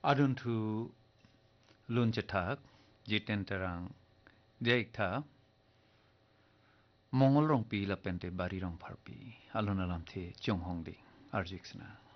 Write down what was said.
Adun thu lun chathak jiten terang jaik tha mongol rong pi la pente bari rong pharpi alun alam the chong hong ding arjik sna